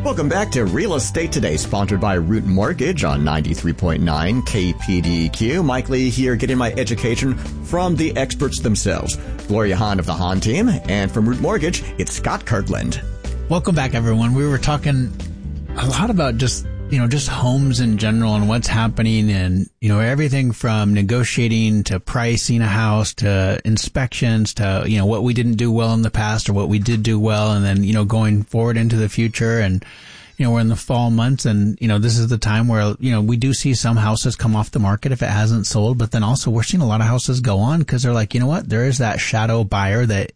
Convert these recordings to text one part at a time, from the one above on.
Welcome back to Real Estate Today, sponsored by Root Mortgage on 93.9 KPDQ. Mike Lee here, getting my education from the experts themselves. Gloria Hahn of the Hahn team, and from Root Mortgage, it's Scott Kirkland. Welcome back, everyone. We were talking a lot about just homes in general and what's happening, and, everything from negotiating to pricing a house to inspections to, what we didn't do well in the past or what we did do well, and then, going forward into the future. And, we're in the fall months, and, this is the time where, we do see some houses come off the market if it hasn't sold, but then also we're seeing a lot of houses go on because they're like, there is that shadow buyer, the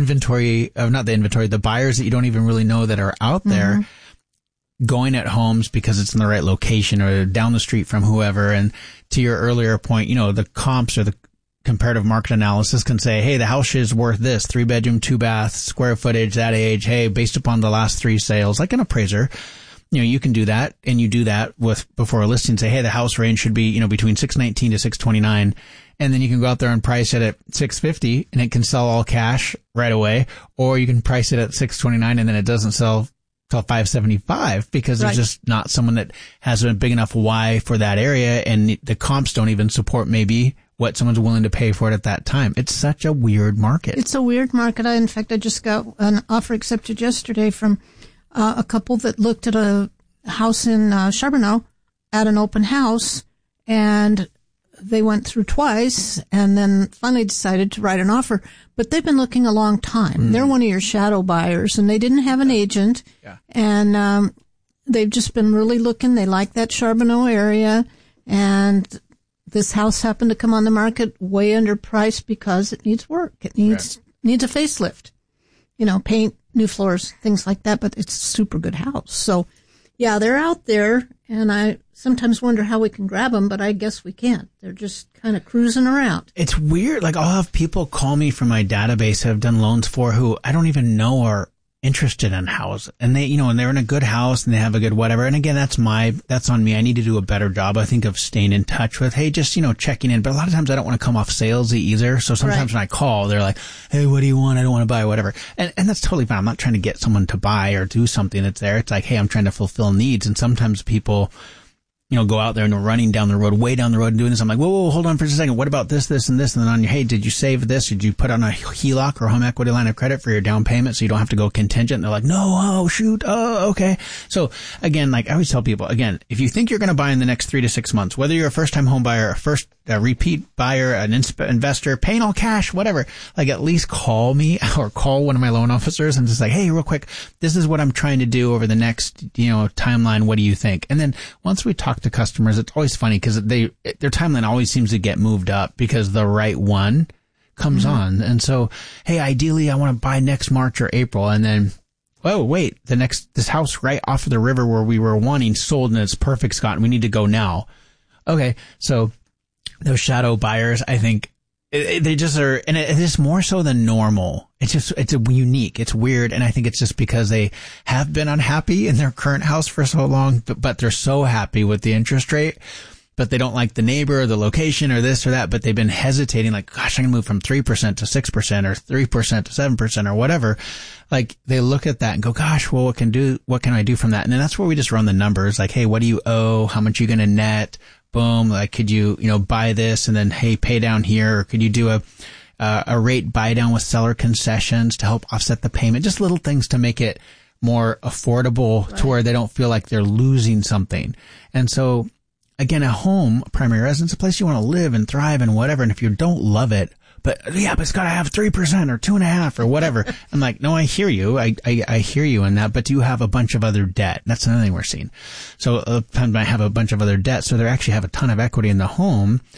buyers that you don't even really know that are out there. Mm-hmm. Going at homes because it's in the right location or down the street from whoever. And to your earlier point, the comps or the comparative market analysis can say, hey, the house is worth this, 3-bedroom, 2-bath, square footage, that age. Hey, based upon the last 3 sales, like an appraiser, you can do that, and you do that before a listing. Say, hey, the house range should be, between 619 to 629. And then you can go out there and price it at 650 and it can sell all cash right away. Or you can price it at 629 and then it doesn't sell till 575 because there's just not someone that has a big enough why for that area, and the comps don't even support maybe what someone's willing to pay for it at that time. It's such a weird market. It's a weird market. In fact, I just got an offer accepted yesterday from a couple that looked at a house in Charbonneau at an open house, and they went through twice and then finally decided to write an offer. But they've been looking a long time. They're one of your shadow buyers, and they didn't have an agent. Yeah. And they've just been really looking. They like that Charbonneau area. And this house happened to come on the market way underpriced because it needs work. It needs a facelift. Paint, new floors, things like that. But it's a super good house. So, yeah, they're out there, and I sometimes wonder how we can grab them, but I guess we can't. They're just kind of cruising around. It's weird. Like, I'll have people call me from my database I've done loans for who I don't even know are interested in house. And they, and they're in a good house and they have a good whatever. And again, that's on me. I need to do a better job, I think, of staying in touch with, hey, just, checking in. But a lot of times I don't want to come off salesy either. So sometimes when I call, they're like, hey, what do you want? I don't want to buy whatever. And that's totally fine. I'm not trying to get someone to buy or do something that's there. It's like, hey, I'm trying to fulfill needs. And sometimes people, go out there and they're running down the road, way down the road and doing this. I'm like, whoa, hold on for just a second. What about this, this, and this? And then on your, hey, did you save this? Did you put on a HELOC or home equity line of credit for your down payment so you don't have to go contingent? And they're like, no, oh, shoot, oh, okay. So again, like I always tell people, again, if you think you're going to buy in the next 3 to 6 months, whether you're a first-time home buyer, a repeat buyer, an investor, paying all cash, whatever, like at least call me or call one of my loan officers and just like, hey, real quick, this is what I'm trying to do over the next, timeline. What do you think? And then once we talk to customers, it's always funny because their timeline always seems to get moved up because the right one comes on. And so, hey, ideally I want to buy next March or April. And then, oh, wait, this house right off of the river where we were wanting sold and it's perfect, Scott, and we need to go now. Okay. So those shadow buyers, I think they just are, and it is more so than normal. It's unique. It's weird. And I think it's just because they have been unhappy in their current house for so long, but they're so happy with the interest rate, but they don't like the neighbor or the location or this or that, but they've been hesitating like, gosh, I'm going to move from 3% to 6% or 3% to 7% or whatever. Like they look at that and go, gosh, well, what can I do from that? And then that's where we just run the numbers like, hey, what do you owe? How much are you going to net? Boom. Like, could you, buy this and then, hey, pay down here? Or could you do a rate buy down with seller concessions to help offset the payment? Just little things to make it more affordable to where they don't feel like they're losing something. And so again, a home, a primary residence, a place you want to live and thrive and whatever. And if you don't love it, but it's got to have 3% or 2.5% or whatever. I'm like, no, I hear you. I hear you in that, but do you have a bunch of other debt? That's another thing we're seeing. So I have a bunch of other debt. So they actually have a ton of equity in the home.